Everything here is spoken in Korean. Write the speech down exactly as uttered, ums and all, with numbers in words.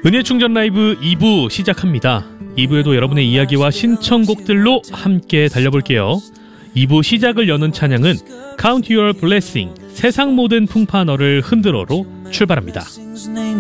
은혜충전 라이브 이 부 시작합니다. 이 부에도 여러분의 이야기와 신청곡들로 함께 달려볼게요. 이 부 시작을 여는 찬양은 Count Your Blessing, 세상 모든 풍파 너를 흔들어로 출발합니다.